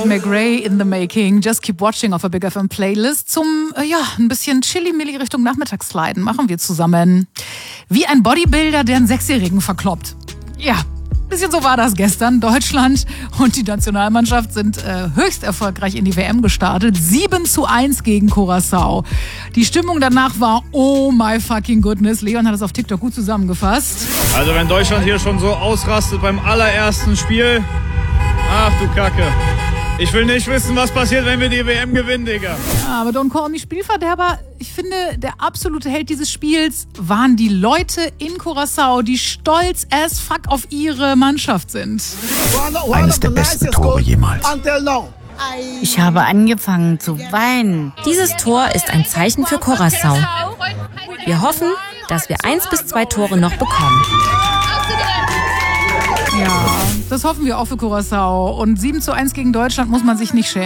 McRae in the making. Just keep watching auf der Big FM Playlist. Zum, ein bisschen Chili-Milli Richtung Nachmittagssliden machen wir zusammen. Wie ein Bodybuilder, der einen Sechsjährigen verkloppt. Ja, bisschen so war das gestern. Deutschland und die Nationalmannschaft sind höchst erfolgreich in die WM gestartet. 7:1 gegen Curaçao. Die Stimmung danach war oh my fucking goodness. Leon hat es auf TikTok gut zusammengefasst. Also wenn Deutschland hier schon so ausrastet beim allerersten Spiel, ach du Kacke. Ich will nicht wissen, was passiert, wenn wir die WM gewinnen, Digga. Ja, aber don't call me Spielverderber. Ich finde, der absolute Held dieses Spiels waren die Leute in Curaçao, die stolz as fuck auf ihre Mannschaft sind. Eines der besten Tore jemals. Ich habe angefangen zu weinen. Dieses Tor ist ein Zeichen für Curaçao. Wir hoffen, dass wir 1 bis 2 Tore noch bekommen. Ja, das hoffen wir auch für Curaçao. Und 7:1 gegen Deutschland muss man sich nicht schämen.